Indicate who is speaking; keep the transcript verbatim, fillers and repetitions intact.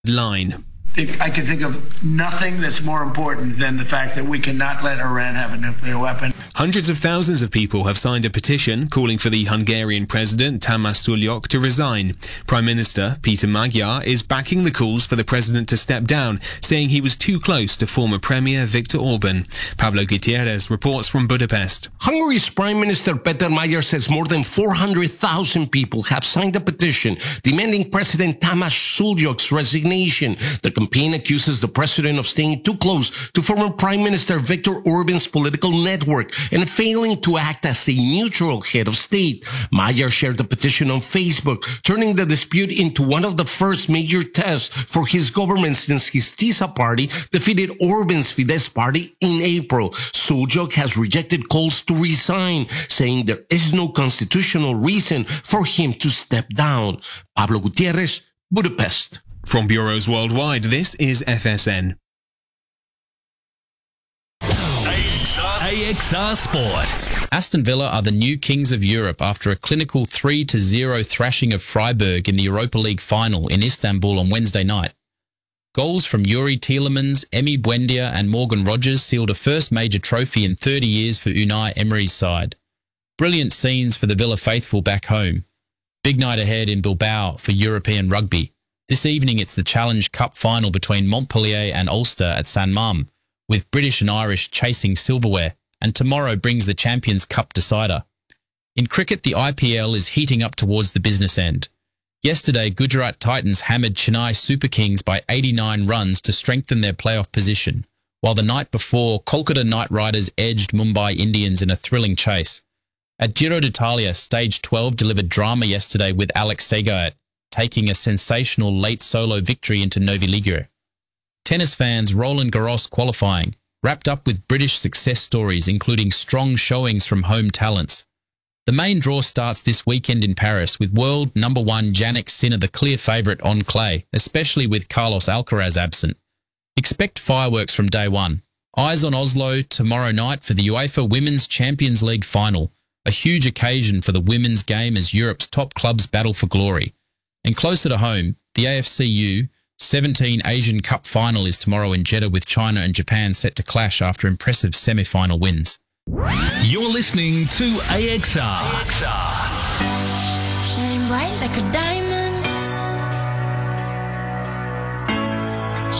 Speaker 1: line.
Speaker 2: I can think of nothing that's more important than the fact that we cannot let Iran have a nuclear weapon.
Speaker 1: Hundreds of thousands of people have signed a petition calling for the Hungarian president Tamás Sulyok to resign. Prime Minister Peter Magyar is backing the calls for the president to step down, saying he was too close to former Premier Viktor Orban. Pablo Gutierrez reports from Budapest.
Speaker 3: Hungary's Prime Minister Peter Magyar says more than four hundred thousand people have signed a petition demanding President Tamás Sulyok's resignation. The campaign accuses the president of staying too close to former Prime Minister Viktor Orban's political network and failing to act as a neutral head of state. Magyar shared the petition on Facebook, turning the dispute into one of the first major tests for his government since his TISA party defeated Orban's Fidesz party in April. Sulyok has rejected calls to resign, saying there is no constitutional reason for him to step down. Pablo Gutierrez, Budapest.
Speaker 1: From bureaus worldwide, this is F S N.
Speaker 4: A X R Sport. Aston Villa are the new kings of Europe after a clinical three to zero thrashing of Freiburg in the Europa League final in Istanbul on Wednesday night. Goals from Yuri Tielemans, Emi Buendia and Morgan Rogers sealed a first major trophy in thirty years for Unai Emery's side. Brilliant scenes for the Villa faithful back home. Big night ahead in Bilbao for European rugby. This evening it's the Challenge Cup final between Montpellier and Ulster at San Mam, with British and Irish chasing silverware, and tomorrow brings the Champions Cup decider. In cricket, the I P L is heating up towards the business end. Yesterday, Gujarat Titans hammered Chennai Super Kings by eighty-nine runs to strengthen their playoff position, while the night before, Kolkata Knight Riders edged Mumbai Indians in a thrilling chase. At Giro d'Italia, Stage twelve delivered drama yesterday with Alex Segayet taking a sensational late solo victory into Novi Ligure. Tennis fans, Roland Garros qualifying, wrapped up with British success stories including strong showings from home talents. The main draw starts this weekend in Paris with world number one Jannik Sinner the clear favourite on clay, especially with Carlos Alcaraz absent. Expect fireworks from day one. Eyes on Oslo tomorrow night for the UEFA Women's Champions League final, a huge occasion for the women's game as Europe's top clubs battle for glory. And closer to home, the A F C U seventeen Asian Cup final is tomorrow in Jeddah with China and Japan set to clash after impressive semi-final wins. You're listening to A X R.
Speaker 5: A X R. Shine bright like a diamond.